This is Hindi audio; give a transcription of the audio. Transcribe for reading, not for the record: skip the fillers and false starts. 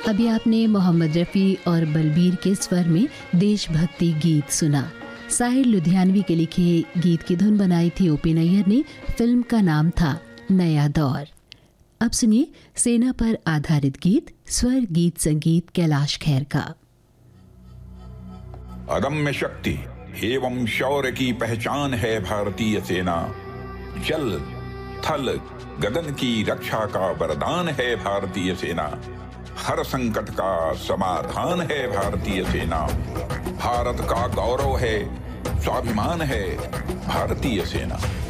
अभी आपने मोहम्मद रफ़ी और बलबीर के स्वर में देशभक्ति गीत सुना। साहिर लुधियानवी के लिखे गीत की धुन बनाई थी ओपी नैयर ने। फिल्म का नाम था नया दौर। अब सुनिए सेना पर आधारित गीत, स्वर गीत संगीत कैलाश खेर का। अदम्य शक्ति एवं शौर्य की पहचान है भारतीय सेना। जल थल गगन की रक्षा का वरदान है भारतीय सेना। हर संकट का समाधान है भारतीय सेना। भारत का गौरव है, स्वाभिमान है भारतीय सेना।